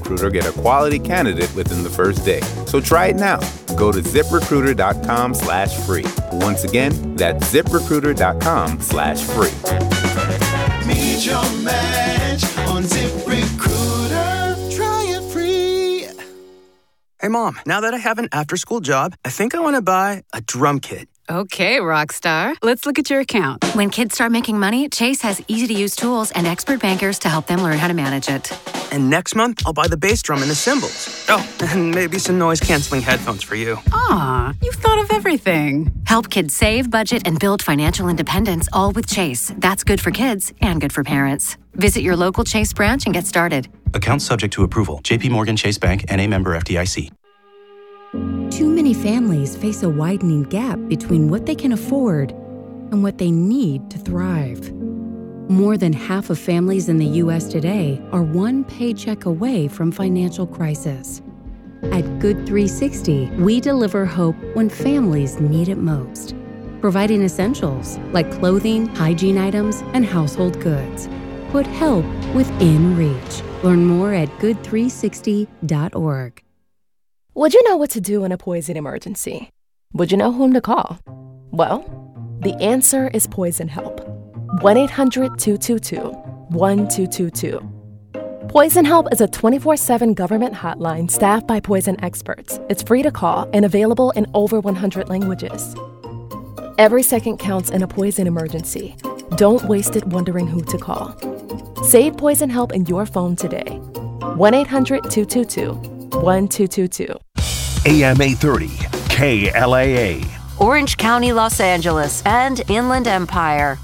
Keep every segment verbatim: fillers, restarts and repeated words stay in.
ZipRecruiter, get a quality candidate within the first day. So try it now. Go to ZipRecruiter.com slash free. Once again, that's ZipRecruiter.com slash free. Meet your match on ZipRecruiter. Try it free. Hey, Mom, now that I have an after-school job, I think I want to buy a drum kit. Okay, Rockstar. Let's look at your account. When kids start making money, Chase has easy-to-use tools and expert bankers to help them learn how to manage it. And next month, I'll buy the bass drum and the cymbals. Oh, and maybe some noise-canceling headphones for you. Aw, you've thought of everything. Help kids save, budget, and build financial independence, all with Chase. That's good for kids and good for parents. Visit your local Chase branch and get started. Account subject to approval. J P Morgan Chase Bank, N A member F D I C. Too many families face a widening gap between what they can afford and what they need to thrive. More than half of families in the U S today are one paycheck away from financial crisis. At Good three sixty, we deliver hope when families need it most, providing essentials like clothing, hygiene items, and household goods. Put help within reach. Learn more at good three sixty dot org. Would you know what to do in a poison emergency? Would you know whom to call? Well, the answer is Poison Help. one eight hundred two two two one two two two. Poison Help is a twenty-four seven government hotline staffed by poison experts. It's free to call and available in over one hundred languages. Every second counts in a poison emergency. Don't waste it wondering who to call. Save Poison Help in your phone today. one eight hundred two two two one two two two. A M eight thirty, K L A A. Orange County, Los Angeles, and Inland Empire.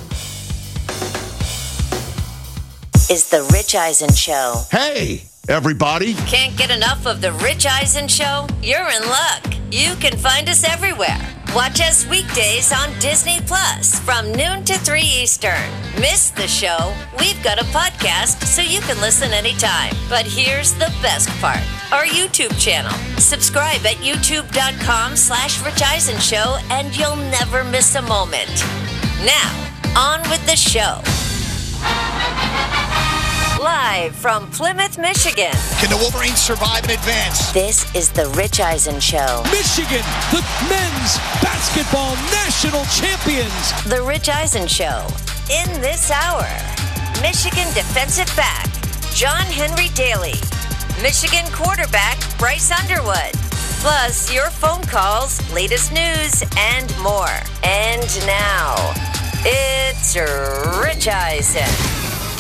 Is The Rich Eisen Show. Hey, everybody. Can't get enough of The Rich Eisen Show? You're in luck. You can find us everywhere. Watch us weekdays on Disney Plus from noon to three Eastern. Miss the show? We've got a podcast so you can listen anytime. But here's the best part. Our YouTube channel. Subscribe at youtube.com slash Rich Eisen Show and you'll never miss a moment. Now, on with the show. Live from Plymouth, Michigan. Can the Wolverines survive and advance? This is The Rich Eisen Show. Michigan, the men's basketball national champions. The Rich Eisen Show. In this hour, Michigan defensive back John Henry Daly. Michigan quarterback Bryce Underwood. Plus your phone calls, latest news, and more. And now, it's Rich Eisen.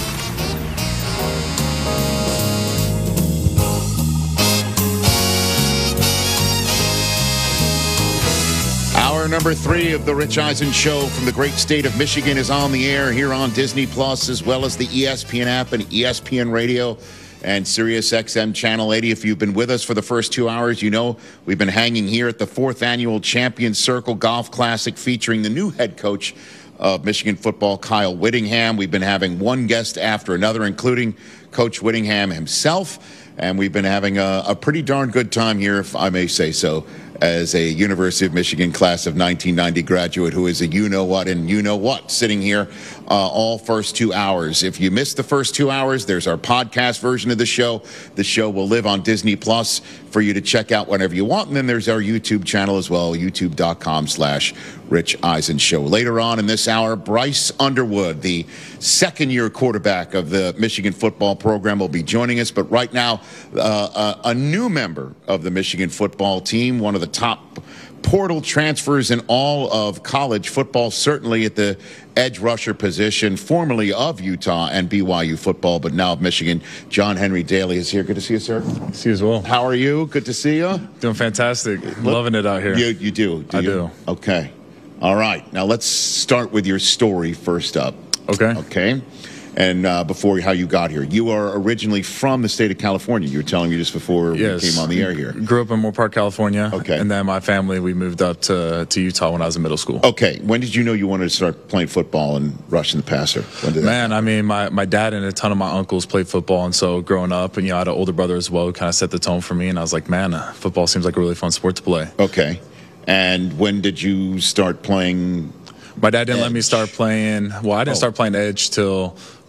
Hour number three of the Rich Eisen Show from the great state of Michigan is on the air here on Disney Plus, as well as the E S P N app and E S P N Radio and Sirius X M Channel eighty. If you've been with us for the first two hours, you know we've been hanging here at the fourth annual Champions Circle Golf Classic featuring the new head coach of Michigan football, Kyle Whittingham. We've been having one guest after another, including Coach Whittingham himself. And we've been having a, a pretty darn good time here, if I may say so, as a University of Michigan class of nineteen ninety graduate who is a you-know-what and you-know-what sitting here uh, all first two hours. If you missed the first two hours, there's our podcast version of the show. The show will live on Disney Plus for you to check out whenever you want. And then there's our YouTube channel as well, youtube.com slash Rich Eisen Show. Later on in this hour, Bryce Underwood, the second-year quarterback of the Michigan football program, will be joining us. But right now, uh, a, a new member of the Michigan football team, one of the top portal transfers in all of college football, certainly at the edge rusher position, formerly of Utah and B Y U football, but now of Michigan. John Henry Daly is here. Good to see you, sir. See you as well. How are you? Good to see you. Doing fantastic. Look, loving it out here. You, you do, do I you? do. Okay. All right. Now let's start with your story first up. Okay. Okay. And uh, before how you got here, you are originally from the state of California. You were telling me just before yes. we came on the air here. Grew up in Moore Park, California. Okay. And then my family, we moved up to, to Utah when I was in middle school. Okay. When did you know you wanted to start playing football and rushing the passer? When did that Man, I mean, my, my dad and a ton of my uncles played football. And so growing up, and you know, I had an older brother as well who kind of set the tone for me. And I was like, man, uh, football seems like a really fun sport to play. Okay. And when did you start playing? My dad didn't edge? let me start playing. Well, I didn't oh. start playing edge till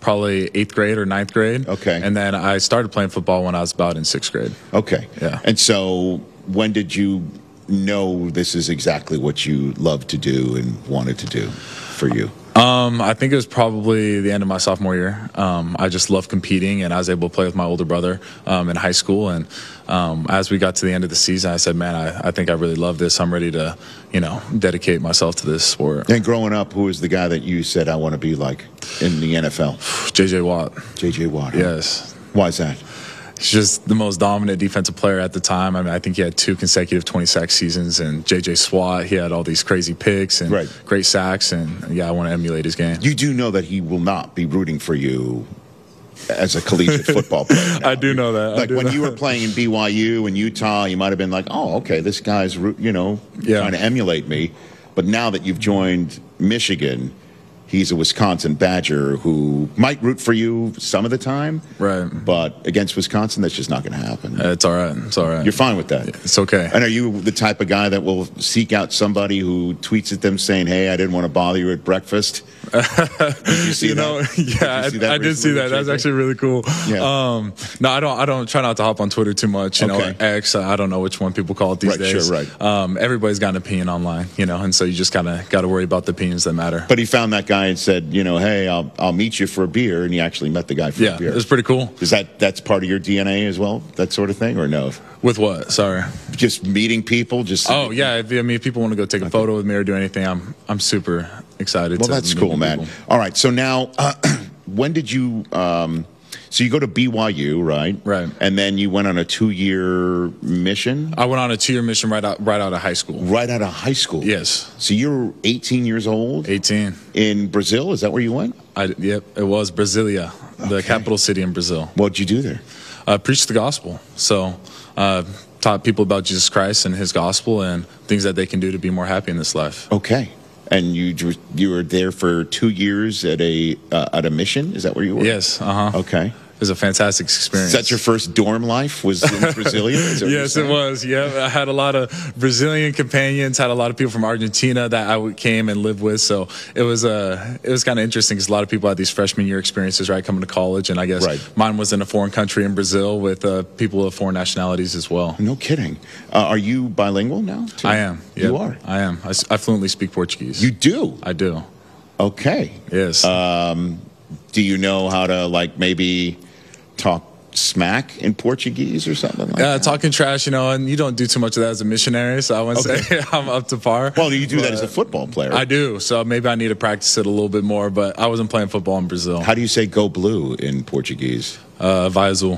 probably eighth grade or ninth grade. Okay. And then I started playing football when I was about in sixth grade. Okay. Yeah. And so when did you know this is exactly what you loved to do and wanted to do for you? Um, I think it was probably the end of my sophomore year. Um, I just loved competing, and I was able to play with my older brother um, in high school. And um, as we got to the end of the season, I said, man, I, I think I really love this. I'm ready to, you know, dedicate myself to this sport. And growing up, who was the guy that you said, I want to be like in the N F L? J J. Watt. J J. Watt. Huh? Yes. Why is that? He's just the most dominant defensive player at the time. I mean, I think he had two consecutive twenty-sack seasons, and J J. Swat, he had all these crazy picks and right. great sacks, and, yeah, I want to emulate his game. You do know that he will not be rooting for you as a collegiate football player now. I do know that. Like when know. you were playing in B Y U and Utah, you might have been like, oh, okay, this guy's, you know, yeah. trying to emulate me. But now that you've joined Michigan, he's a Wisconsin Badger who might root for you some of the time. Right. But against Wisconsin, that's just not going to happen. Uh, it's all right. It's all right. You're fine with that. It's okay. And are you the type of guy that will seek out somebody who tweets at them saying, hey, I didn't want to bother you at breakfast? Did you see you know, that? yeah, did I, I did see that. That's actually really cool. Yeah. Um, no, I don't. I don't try not to hop on Twitter too much. You Okay. know, X. I don't know which one people call it these Right, days. sure, right. Um, everybody's got an opinion online, you know, and so you just kind of got to worry about the opinions that matter. But he found that guy and said, you know, hey, I'll I'll meet you for a beer, and he actually met the guy for Yeah, a beer. it was pretty cool. Is that that's part of your D N A as well? That sort of thing, or no? With what? Sorry. Just meeting people. Just Oh yeah. If, I mean, if people want to go take a photo with me or do anything, I'm I'm super excited. Well, to that's meet cool, man. people. All right. So now, uh, when did you? Um, so you go to B Y U, right? Right. And then you went on a two-year mission. I went on a two-year mission right out right out of high school. Right out of high school. Yes. So you're eighteen years old. eighteen. In Brazil, is that where you went? I, yep. It was Brasilia, the Okay. capital city in Brazil. What'd you do there? Uh, preach the gospel. So, uh, taught people about Jesus Christ and His gospel and things that they can do to be more happy in this life. Okay. And you dr- you were there for two years at a uh, at a mission. Is that where you were? Yes. Uh huh. Okay. It was a fantastic experience. Is that your first dorm life? Was in Brasilia? Is that what you're Yes, it saying? was. Yeah, I had a lot of Brazilian companions. Had a lot of people from Argentina that I would- came and lived with. So it was uh, it was kind of interesting because a lot of people had these freshman year experiences, right, coming to college, and I guess Right. mine was in a foreign country in Brazil with uh, people of foreign nationalities as well. No kidding. Uh, are you bilingual now? too? I am. You Yep, are. I am. I, s- I fluently speak Portuguese. You do. I do. Okay. Yes. Um, do you know how to like maybe talk smack in Portuguese or something like Yeah, that? talking trash, you know, and you don't do too much of that as a missionary, so I wouldn't Okay. say I'm up to par. Well, you do that But as a football player. I do, so maybe I need to practice it a little bit more, but I wasn't playing football in Brazil. How do you say "go blue" in Portuguese? Uh, Vizul.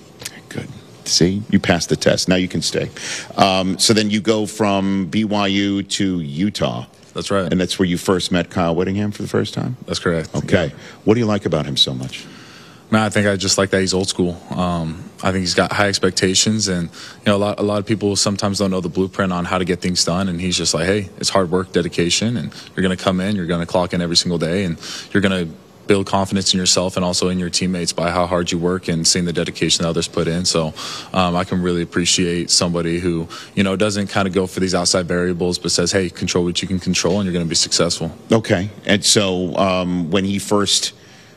Good. See, you passed the test. Now you can stay. Um, so then you go from B Y U to Utah. That's right. And that's where you first met Kyle Whittingham for the first time? That's correct. Okay. What do you like about him so much? Man, I think I just like that he's old school. Um, I think he's got high expectations, and you know, a lot, a lot of people sometimes don't know the blueprint on how to get things done. And he's just like, hey, it's hard work, dedication, and you're going to come in, you're going to clock in every single day, and you're going to build confidence in yourself and also in your teammates by how hard you work and seeing the dedication that others put in. So um, I can really appreciate somebody who, you know, doesn't kind of go for these outside variables, but says, hey, control what you can control, and you're going to be successful. Okay. And so um, when he first,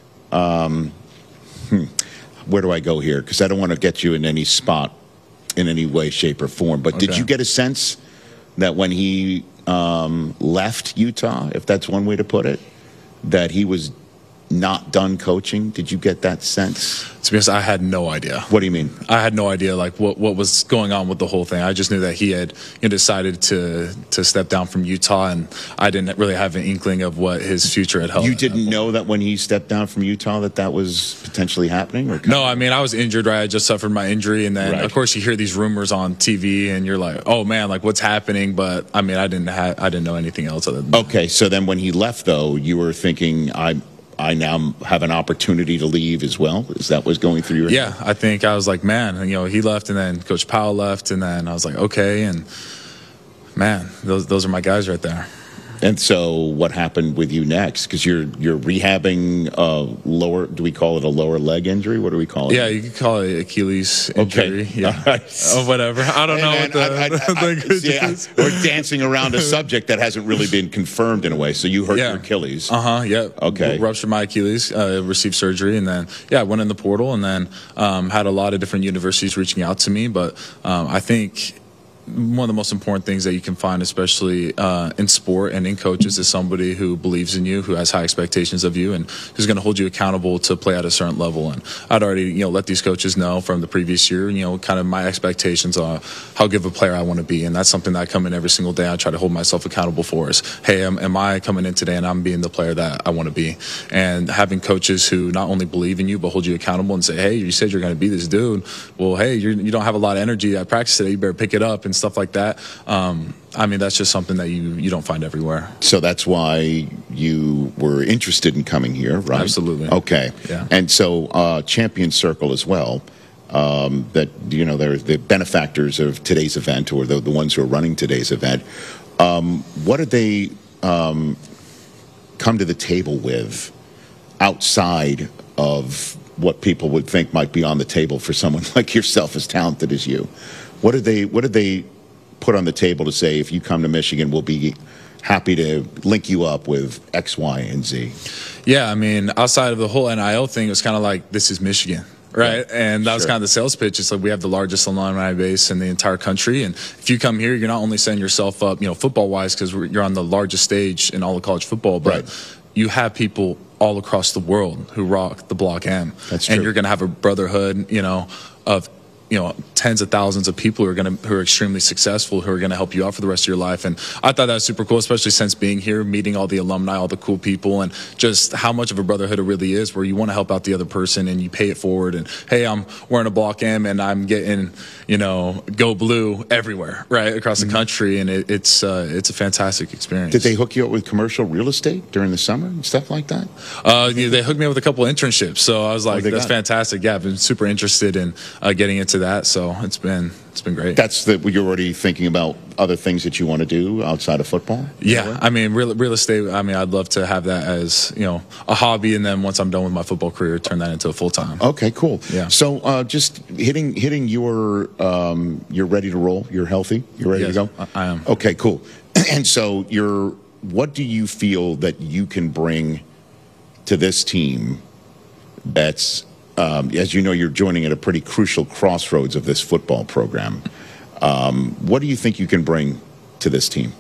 um, hmm, where do I go here? Because I don't want to get you in any spot in any way, shape, or form. But did Okay. you get a sense that when he um, left Utah, if that's one way to put it, that he was not done coaching? Did you get that sense? To be honest, I had no idea. What do you mean? I had no idea like what, what was going on with the whole thing. I just knew that he had you know, decided to to step down from Utah, and I didn't really have an inkling of what his future had held. You didn't know that when he stepped down from Utah that that was potentially happening? Or No, I mean, I was injured, right? I just suffered my injury, and then, Right. of course, you hear these rumors on T V, and you're like, oh, man, like, what's happening? But, I mean, I didn't ha- I didn't know anything else other than that. Okay, so then when he left, though, you were thinking, I I now have an opportunity to leave as well? Is that what's going through your head? Yeah, I think I was like, man, you know, he left, and then Coach Powell left, and then I was like, okay, and, man, those those are my guys right there. And so what happened with you next? Because you're you're rehabbing a lower, do we call it a lower leg injury? What do we call it? Yeah, you could call it Achilles injury. Okay. Yeah. Right. Or whatever. I don't know And what the, I, I, I, the I, yeah, we're dancing around a subject that hasn't really been confirmed in a way. So you hurt Yeah. your Achilles. Uh-huh, yeah. Okay. Ruptured my Achilles, uh, received surgery, and then, yeah, went in the portal, and then um, had a lot of different universities reaching out to me. But um, I think one of the most important things that you can find, especially uh, in sport and in coaches, is somebody who believes in you, who has high expectations of you, and who's going to hold you accountable to play at a certain level. And I'd already, you know, let these coaches know from the previous year, you know, kind of my expectations on how good of a player I want to be. And that's something that I come in every single day. I try to hold myself accountable for is, hey, am, am I coming in today and I'm being the player that I want to be? And having coaches who not only believe in you, but hold you accountable and say, hey, you said you're going to be this dude. Well, hey, you're, you don't have a lot of energy at practice today. You better pick it up and stuff like that. Um, I mean, that's just something that you, you don't find everywhere. So that's why you were interested in coming here, right? Absolutely. Okay. Yeah. And so uh, Champion Circle as well, um, that, you know, they're the benefactors of today's event, or the, the ones who are running today's event. Um, what did they um, come to the table with outside of what people would think might be on the table for someone like yourself, as talented as you? What did they, what did they put on the table to say, if you come to Michigan, we'll be happy to link you up with X, Y, and Z? Yeah, I mean, outside of the whole N I L thing, it was kind of like, this is Michigan, right? Yeah, and that sure. was kind of the sales pitch. It's like, we have the largest alumni base in the entire country. And if you come here, you're not only setting yourself up, you know, football-wise, because you're on the largest stage in all of college football, but Right. you have people all across the world who rock the Block M. That's and true. you're going to have a brotherhood, you know, of you know, tens of thousands of people who are going to, who are extremely successful, who are going to help you out for the rest of your life. And I thought that was super cool, especially since being here, meeting all the alumni, all the cool people, and just how much of a brotherhood it really is, where you want to help out the other person and you pay it forward. And hey, I'm wearing a Block M and I'm getting, you know, Go Blue everywhere, right, across the country. And it, it's, uh, it's a fantastic experience. Did they hook you up with commercial real estate during the summer and stuff like that? Uh, yeah, they hooked me up with a couple of internships. So I was like, they that's got? fantastic. Yeah, I've been super interested in uh, getting into that, so it's been it's been great. That's the, you're already thinking about other things that you want to do outside of football? Yeah, I mean, real real estate. I mean, I'd love to have that as, you know, a hobby, and then once I'm done with my football career, turn that into a full time. Okay, cool. Yeah. So uh, just hitting hitting your um, you're ready to roll. You're healthy. You're ready Yes, to go. I I am. Okay, cool. And so you're. What do you feel that you can bring to this team that's, um, as you know, you're joining at a pretty crucial crossroads of this football program. Um, what do you think you can bring to this team?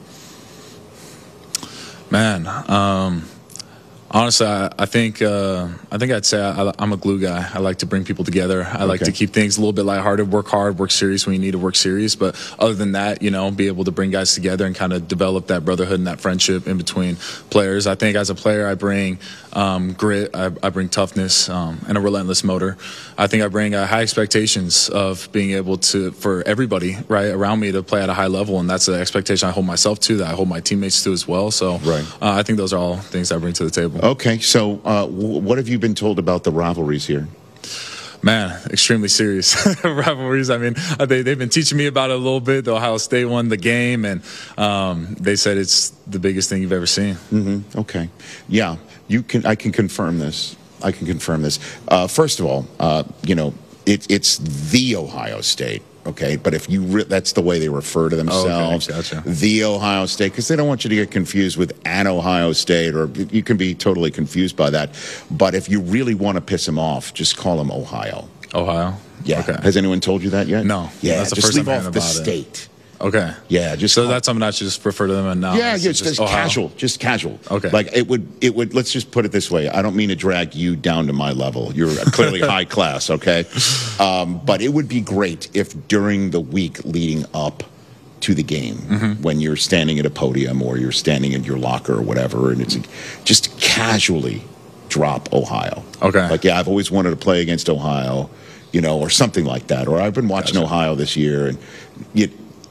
Man, um, honestly, I, I think uh, I think I'd say I, I'm a glue guy. I like to bring people together. I like Okay. to keep things a little bit lighthearted, work hard, work serious when you need to work serious. But other than that, you know, be able to bring guys together and kind of develop that brotherhood and that friendship in between players. I think as a player, I bring um, grit, I, I bring toughness, um, and a relentless motor. I think I bring uh, high expectations of being able to, for everybody right around me, to play at a high level, and that's an expectation I hold myself to, that I hold my teammates to as well. So Right. uh, I think those are all things I bring to the table. Okay, so uh, w- what have you been told about the rivalries here? Man, extremely serious rivalries. I mean, uh, they, they've been teaching me about it a little bit. The Ohio State won the game, and um, they said it's the biggest thing you've ever seen. Mm-hmm. Okay. Yeah, you can. I can confirm this. I can confirm this. Uh, first of all, uh, you know, it, it's the Ohio State. Okay, but if you re- that's the way they refer to themselves, Oh, okay, gotcha. the Ohio State, because they don't want you to get confused with an Ohio State, or you can be totally confused by that. But if you really want to piss them off, just call them Ohio. Ohio? Yeah. Okay. Has anyone told you that yet? No. Yeah. That's the just first leave I'm off hearing the about it. state. Okay. Yeah. Just So call- that's something I should just refer to them and now. Yeah, it's just, just Ohio. casual, just casual. Okay. Like it would, it would. Let's just put it this way. I don't mean to drag you down to my level. You're clearly high class, okay? Um, but it would be great if during the week leading up to the game, Mm-hmm. when you're standing at a podium or you're standing in your locker or whatever, and it's just casually drop Ohio. Okay. Like, yeah, I've always wanted to play against Ohio, you know, or something like that. Or I've been watching Gotcha. Ohio this year, and you.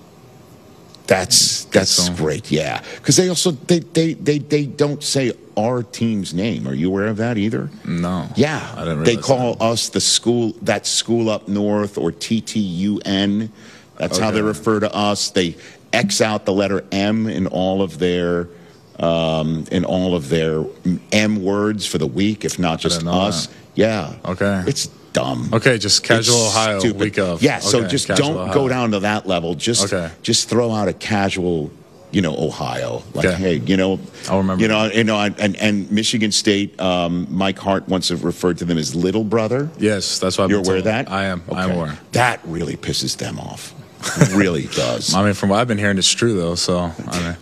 That's that's so. great, yeah. Because they also they, they they they don't say our team's name. Are you aware of that either? No. Yeah, I didn't they realize call us the school that school up north, or T T U N. That's how they Okay. refer to us. They X out the letter M in all of their um, in all of their M words for the week, if not just us. That. Yeah. Okay. It's dumb. Okay, just casual it's Ohio stupid. week of. Yeah, so okay, just casual don't Ohio. go down to that level. Just okay. just throw out a casual, you know, Ohio. Like, okay. hey, you know, I'll remember. You know, you know, and and Michigan State. Um, Mike Hart once referred to them as little brother. Yes, that's why you're aware of that. I am. Okay. I'm aware. That really pisses them off. Really does. I mean, from what I've been hearing, it's true though. So I mean.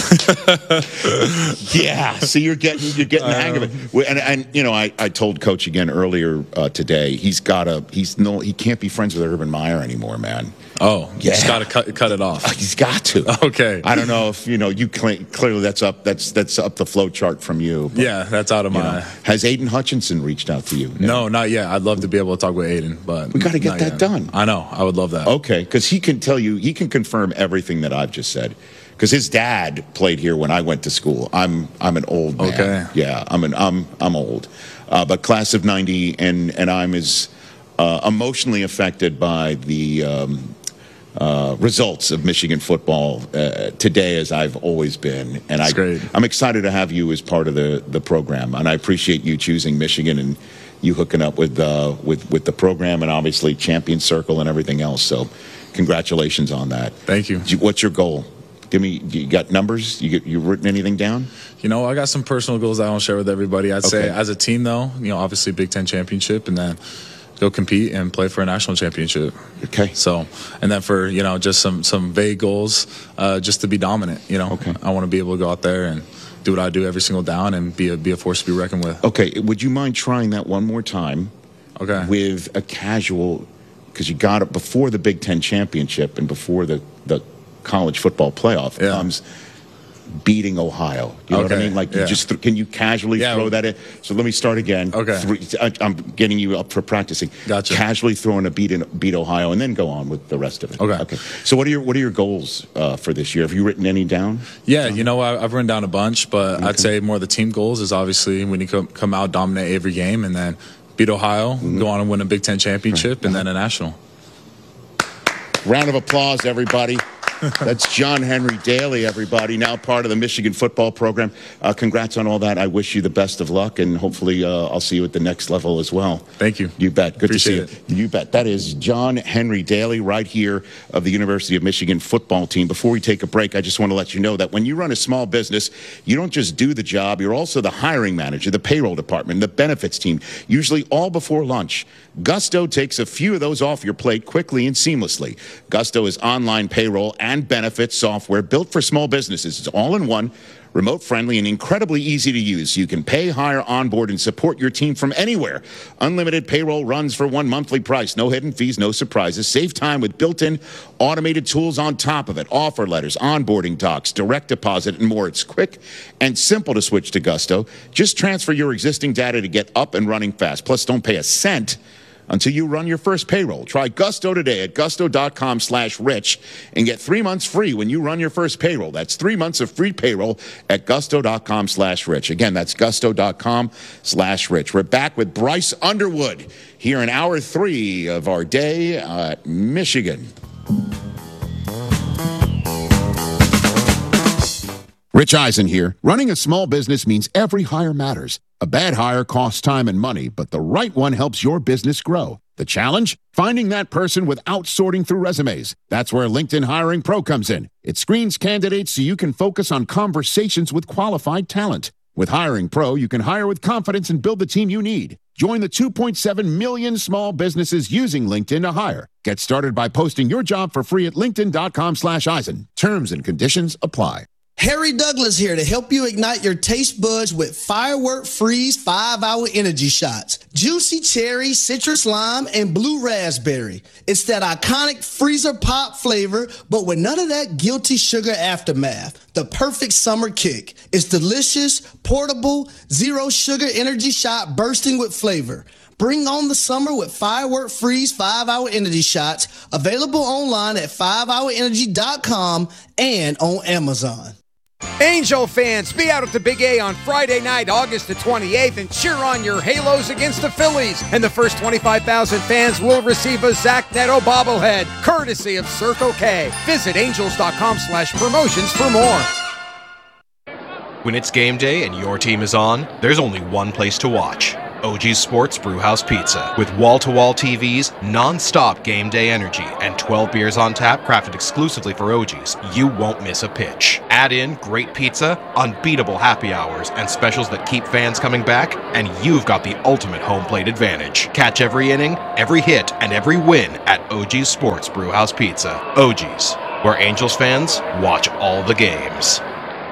Yeah, see, you're getting you're getting the hang of it, and and you know, I, I told Coach again earlier uh, today. He's got to he's no he can't be friends with Urban Meyer anymore, man. Oh, yeah, he's got to cut cut it off. He's got to. Okay. I don't know if you know you cl- clearly that's up that's that's up the flow chart from you. But, yeah, that's out of my. Know, has Aiden Hutchinson reached out to you? No, not yet. I'd love to be able to talk with Aiden, but we got to get that yet. done. I know. I would love that. Okay, because he can tell you, he can confirm everything that I've just said. Because his dad played here when I went to school. I'm I'm an old man. Okay. Yeah, I'm an I'm I'm old, uh, but class of ninety, and and I'm as uh, emotionally affected by the um, uh, results of Michigan football uh, today as I've always been. And That's I great. I'm excited to have you as part of the the program, and I appreciate you choosing Michigan and you hooking up with uh, with with the program and obviously Champion Circle and everything else. So, congratulations on that. Thank you. What's your goal? Give me, you got numbers? You get, you written anything down? You know, I got some personal goals I don't share with everybody. I'd Okay. say as a team, though, you know, obviously Big Ten championship, and then go compete and play for a national championship. Okay. So, and then for, you know, just some, some vague goals, uh, just to be dominant, you know. Okay. I want to be able to go out there and do what I do every single down and be a, be a force to be reckoned with. Okay. Would you mind trying that one more time? Okay. With a casual, because you got it before the Big Ten championship and before the, the college football playoff Yeah. comes beating Ohio. You know what I Okay, mean? Like, you yeah. just th- can you casually Yeah. throw that in? So let me start again. Okay. Three, I, I'm getting you up for practicing. Gotcha. Casually throwing a beat in, beat Ohio, and then go on with the rest of it. Okay. Okay. So what are your what are your goals uh, for this year? Have you written any down? Yeah, you know, I, I've written down a bunch, but Okay. I'd say more of the team goals is obviously when you come, come out, dominate every game, and then beat Ohio, Mm-hmm. go on and win a Big Ten championship, and then a national. Round of applause, everybody. That's John Henry Daly, everybody, now part of the Michigan football program. Uh, congrats on all that. I wish you the best of luck, and hopefully uh, I'll see you at the next level as well. Thank you. You bet. Good Appreciate to see you. You bet. That is John Henry Daly right here of the University of Michigan football team. Before we take a break, I just want to let you know that when you run a small business, you don't just do the job, you're also the hiring manager, the payroll department, the benefits team, usually all before lunch. Gusto takes a few of those off your plate quickly and seamlessly. Gusto is online payroll and benefits software built for small businesses. It's all in one, remote friendly, and incredibly easy to use. You can pay, hire, onboard, and support your team from anywhere. Unlimited payroll runs for one monthly price. No hidden fees, no surprises. Save time with built-in automated tools on top of it. Offer letters, onboarding docs, direct deposit, and more. It's quick and simple to switch to Gusto. Just transfer your existing data to get up and running fast. Plus, don't pay a cent until you run your first payroll. Try Gusto today at gusto.com slash rich and get three months free when you run your first payroll. That's three months of free payroll at gusto.com slash rich. Again, that's gusto.com slash rich. We're back with Bryce Underwood here in hour three of our day at Michigan. Rich Eisen here. Running a small business means every hire matters. A bad hire costs time and money, but the right one helps your business grow. The challenge? Finding that person without sorting through resumes. That's where LinkedIn Hiring Pro comes in. It screens candidates so you can focus on conversations with qualified talent. With Hiring Pro, you can hire with confidence and build the team you need. Join the two point seven million small businesses using LinkedIn to hire. Get started by posting your job for free at linkedin.com slash Eisen. Terms and conditions apply. Harry Douglas here to help you ignite your taste buds with Firework Freeze five hour Energy Shots. Juicy cherry, citrus lime, and blue raspberry. It's that iconic freezer pop flavor, but with none of that guilty sugar aftermath. The perfect summer kick. It's delicious, portable, zero sugar energy shot bursting with flavor. Bring on the summer with Firework Freeze five hour Energy Shots. Available online at five hour energy dot com and on Amazon. Angel fans, be out at the Big A on Friday night, August the twenty-eighth, and cheer on your Halos against the Phillies. And the first twenty-five thousand fans will receive a Zach Neto bobblehead, courtesy of Circle K. Visit angels.com slash promotions for more. When it's game day and your team is on, there's only one place to watch. O G's Sports Brewhouse Pizza. With wall-to-wall T Vs, non-stop game day energy, and twelve beers on tap crafted exclusively for O G's, you won't miss a pitch. Add in great pizza, unbeatable happy hours, and specials that keep fans coming back, and you've got the ultimate home plate advantage. Catch every inning, every hit, and every win at O G's Sports Brewhouse Pizza. O G's, where Angels fans watch all the games.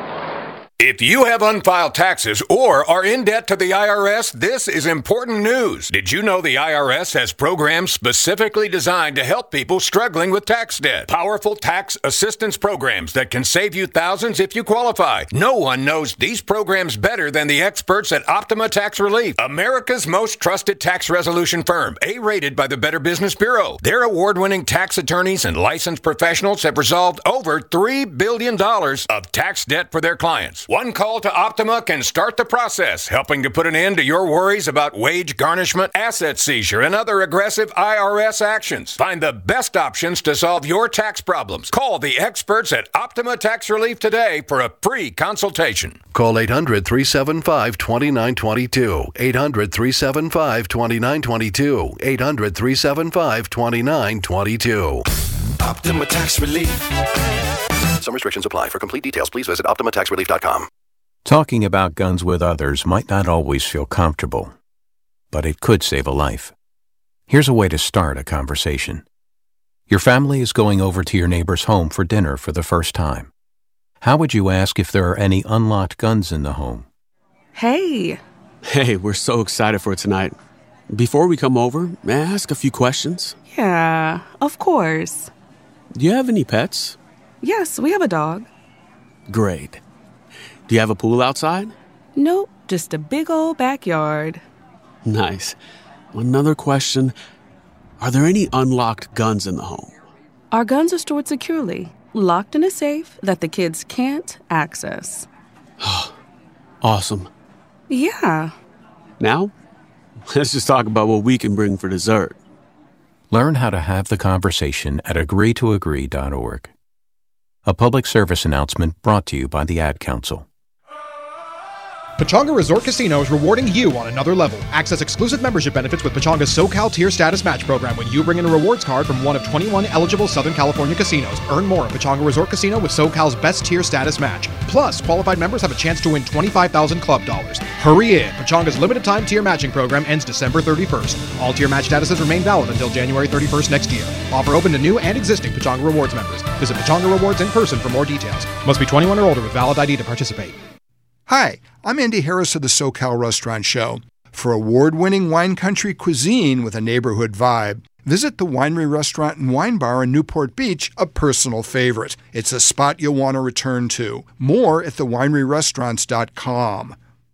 If you have unfiled taxes or are in debt to the I R S, this is important news. Did you know the I R S has programs specifically designed to help people struggling with tax debt? Powerful tax assistance programs that can save you thousands if you qualify. No one knows these programs better than the experts at Optima Tax Relief, America's most trusted tax resolution firm, A-rated by the Better Business Bureau. Their award-winning tax attorneys and licensed professionals have resolved over three billion dollars of tax debt for their clients. One call to Optima can start the process, helping to put an end to your worries about wage garnishment, asset seizure, and other aggressive I R S actions. Find the best options to solve your tax problems. Call the experts at Optima Tax Relief today for a free consultation. Call eight hundred, three seven five, two nine two two. eight hundred, three seven five, two nine two two. eight hundred, three seven five, two nine two two. Optima Tax Relief. Some restrictions apply. For complete details, please visit Optima Tax Relief dot com. Talking about guns with others might not always feel comfortable, but it could save a life. Here's a way to start a conversation. Your family is going over to your neighbor's home for dinner for the first time. How would you ask if there are any unlocked guns in the home? Hey. Hey, we're so excited for tonight. Before we come over, may I ask a few questions? Yeah, of course. Do you have any pets? Yes, we have a dog. Great. Do you have a pool outside? Nope, just a big old backyard. Nice. Another question. Are there any unlocked guns in the home? Our guns are stored securely, locked in a safe that the kids can't access. Awesome. Yeah. Now, let's just talk about what we can bring for dessert. Learn how to have the conversation at agree to agree dot org. A public service announcement brought to you by the Ad Council. Pechanga Resort Casino is rewarding you on another level. Access exclusive membership benefits with Pechanga's SoCal Tier Status Match program when you bring in a rewards card from one of twenty-one eligible Southern California casinos. Earn more at Pechanga Resort Casino with SoCal's best tier status match. Plus, qualified members have a chance to win twenty-five thousand club dollars. Hurry in! Pechanga's limited time tier matching program ends December thirty-first. All tier match statuses remain valid until January thirty-first next year. Offer open to new and existing Pechanga Rewards members. Visit Pechanga Rewards in person for more details. Must be twenty-one or older with valid I D to participate. Hi, I'm Andy Harris of the SoCal Restaurant Show. For award-winning wine country cuisine with a neighborhood vibe, visit the Winery Restaurant and Wine Bar in Newport Beach, a personal favorite. It's a spot you'll want to return to. More at the winery restaurants dot com.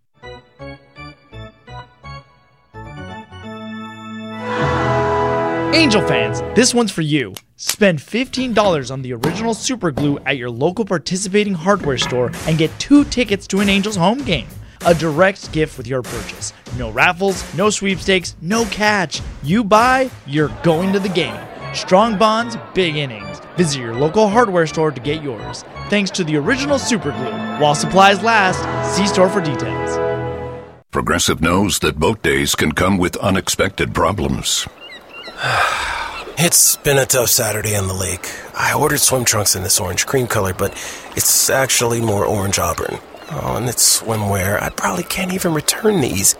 Angel fans, this one's for you. Spend fifteen dollars on the original Super Glue at your local participating hardware store and get two tickets to an Angels home game. A direct gift with your purchase. No raffles, no sweepstakes, no catch. You buy, you're going to the game. Strong bonds, big innings. Visit your local hardware store to get yours. Thanks to the original Super Glue. While supplies last, see store for details. Progressive knows that boat days can come with unexpected problems. It's been a tough Saturday on the lake. I ordered swim trunks in this orange cream color, but it's actually more orange auburn. Oh, and it's swimwear. I probably can't even return these.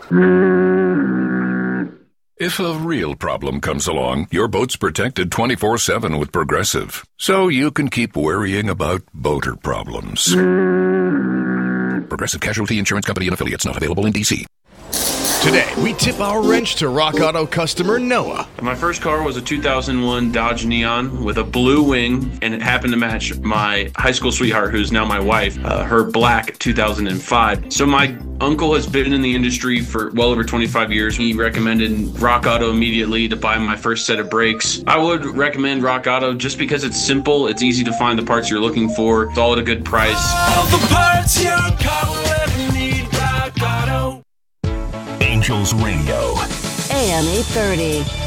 If a real problem comes along, your boat's protected twenty-four seven with Progressive, so you can keep worrying about boater problems. Progressive Casualty Insurance Company and Affiliates, not available in D C Today, we tip our wrench to Rock Auto customer Noah. My first car was a two thousand one Dodge Neon with a blue wing, and it happened to match my high school sweetheart, who's now my wife, uh, her black two thousand five. So my uncle has been in the industry for well over twenty-five years. He recommended Rock Auto immediately to buy my first set of brakes. I would recommend Rock Auto just because it's simple, it's easy to find the parts you're looking for, it's all at a good price. All the parts your car will ever need, Rock Auto. Angels Radio. A M eight thirty.